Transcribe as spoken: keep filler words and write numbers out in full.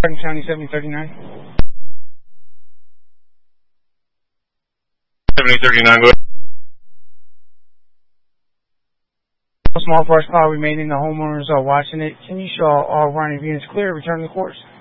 County seventy thirty-nine. seventy thirty-nine, go ahead. A small brush pile remaining. The homeowners are watching it. Can you show all running units clear? Return to the course.